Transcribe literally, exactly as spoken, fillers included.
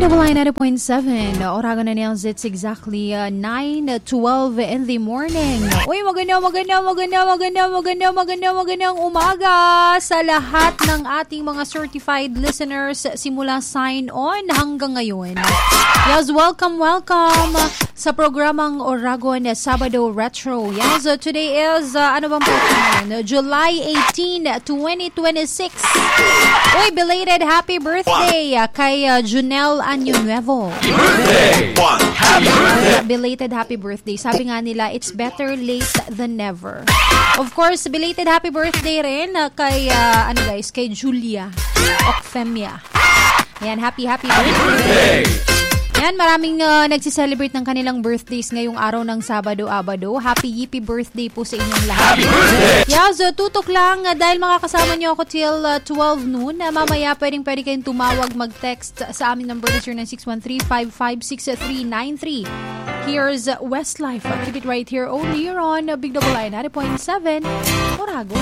Double I ninety point seven. Oragon na Nels, it's exactly uh, nine twelve in the morning. Uy, maganda, maganda, maganda, maganda, maganda, maganda, magandang umaga sa lahat ng ating mga certified listeners simula sign on hanggang ngayon. Yes, welcome, welcome sa programang Oragon Sabado Retro. Yes, uh, today is, uh, ano bang petsa ngayon? July eighteenth, twenty twenty-six. Uy, belated happy birthday uh, kay uh, Junel Año Nuevo. Happy birthday! Happy birthday! Uh, belated happy birthday. Sabi nga nila, it's better late than never. Of course, belated happy birthday rin uh, kay, uh, ano guys, kay Julia Ocfemia. Ayan, happy, happy birthday! Happy birthday! Yan, maraming uh, nagsiselebrate ng kanilang birthdays ngayong araw ng Sabado-Abado. Happy Yippee birthday po sa inyong lahat. Happy birthday! Yeah, so tutok lang uh, dahil makakasama nyo ako till uh, twelve noon. Uh, mamaya pwedeng pwede kayong tumawag, mag-text sa aming number na zero nine six one three five five six three nine three. Here's uh, Westlife. Uh, keep it right here only here on uh, Big Double I ninety point seven. Oragon.